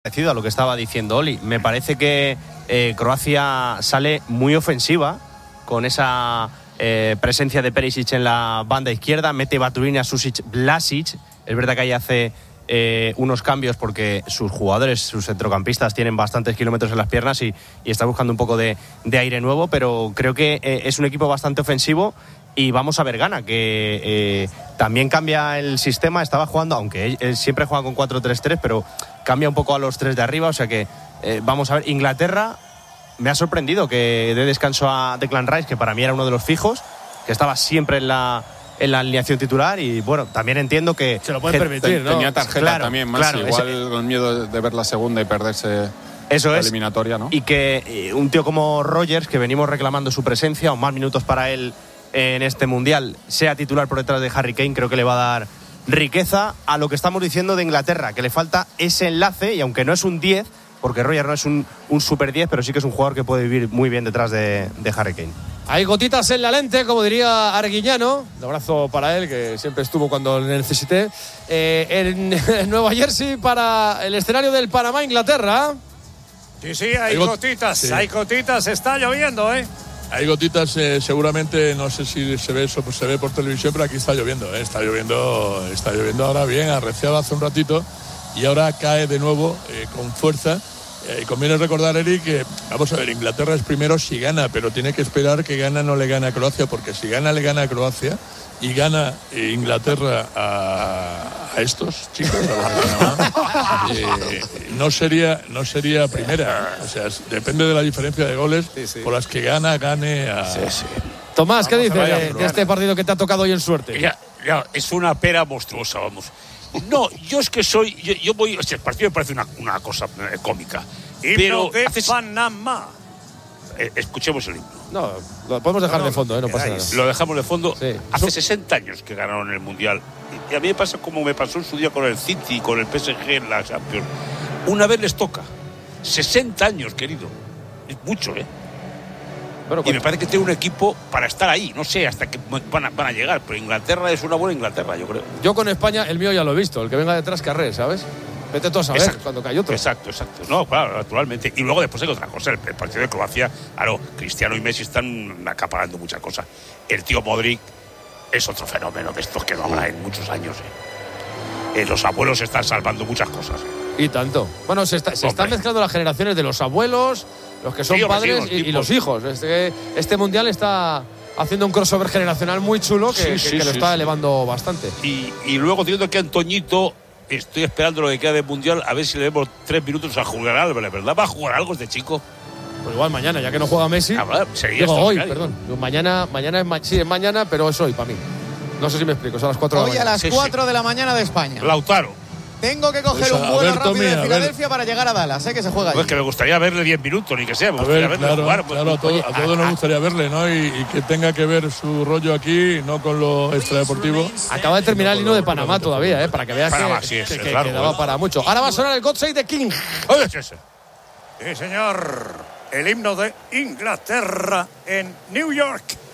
parecido a lo que estaba diciendo Oli. Me parece que Croacia sale muy ofensiva con esa presencia de Perisic en la banda izquierda, mete Baturina, Susic, Vlasic. Es verdad que ahí hace unos cambios porque sus jugadores, sus centrocampistas tienen bastantes kilómetros en las piernas y está buscando un poco de aire nuevo, pero creo que es un equipo bastante ofensivo. Y vamos a ver Ghana, que también cambia el sistema. Estaba jugando, aunque él siempre juega con 4-3-3, pero cambia un poco a los tres de arriba. O sea que vamos a ver. Inglaterra me ha sorprendido que dé descanso a Declan Rice, que para mí era uno de los fijos, que estaba siempre en la alineación titular. Y bueno, también entiendo que se lo pueden permitir, ¿no? Tenía tarjeta, claro, también más, claro, igual con miedo de ver la segunda y perderse eso la es, eliminatoria, ¿no? Y que un tío como Rogers, que venimos reclamando su presencia o más minutos para él en este mundial, sea titular por detrás de Harry Kane, creo que le va a dar riqueza a lo que estamos diciendo de Inglaterra, que le falta ese enlace. Y aunque no es un 10, porque Roger no es un super 10, pero sí que es un jugador que puede vivir muy bien detrás de Harry Kane. Hay gotitas en la lente, como diría Arguiñano. Un abrazo para él, que siempre estuvo cuando le necesité. En Nueva Jersey para el escenario del Panamá-Inglaterra. Sí, hay gotitas, sí. Hay gotitas, está lloviendo, Hay gotitas, seguramente, no sé si se ve por televisión, pero aquí está lloviendo, está lloviendo ahora bien, arreciaba hace un ratito y ahora cae de nuevo con fuerza. Conviene recordar, Eric, que vamos a ver, Inglaterra es primero si gana, pero tiene que esperar que Ghana no le gane a Croacia, porque si Ghana le gana a Croacia y gana Inglaterra a estos chicos, no sería primera. O sea, depende de la diferencia de goles por las que gane a... Sí. Tomás, ¿qué dices de este partido que te ha tocado hoy en suerte? Ya, es una pera monstruosa, vamos. No, yo es que yo voy... Este partido me parece una cosa cómica. Pero de Panamá. Escuchemos el himno. No, lo podemos dejar de fondo, no pasa nada. Lo dejamos de fondo. Sí. Hace 60 años que ganaron el Mundial. Y a mí me pasa como me pasó en su día con el City y con el PSG en la Champions. Una vez les toca. 60 años, querido. Es mucho, Bueno, y me parece que tiene un equipo para estar ahí. No sé hasta que van a llegar. Pero Inglaterra es una buena Inglaterra, yo creo. Yo con España, el mío ya lo he visto. El que venga detrás, carré, ¿sabes? Vete todos a ver cuando cae otro. Exacto. No, claro, naturalmente. Y luego después hay otra cosa. El partido de Croacia, claro, Cristiano y Messi están acaparando muchas cosas. El tío Modric es otro fenómeno de estos que no habrá en muchos años. Los abuelos están salvando muchas cosas. Y tanto. Bueno, se están mezclando las generaciones de los abuelos, los que son padres y los hijos. Este mundial está haciendo un crossover generacional muy chulo que lo está elevando bastante. Y luego teniendo que Antoñito... Estoy esperando lo que queda del Mundial, a ver si le demos 3 minutos a jugar algo, ¿verdad? ¿Va a jugar algo este chico? Pues igual mañana, ya que no juega Messi. Digo hoy, perdón. Mañana es mañana, pero es hoy para mí. No sé si me explico, son las 4 de la mañana. Hoy a las 4 de la mañana de España. Lautaro. Tengo que coger un vuelo rápido de Filadelfia para llegar a Dallas, que se juega allí. Pues que me gustaría verle 10 minutos, ni que sea. Me gustaría verle jugar. Claro, a todos nos gustaría verle, ¿no? Y que tenga que ver su rollo aquí, no con lo extradeportivo. Acaba de terminar el himno de Panamá todavía, para que veas Panamá, que daba para mucho. Ahora va a sonar el God Save the King. Sí, señor. El himno de Inglaterra en New York.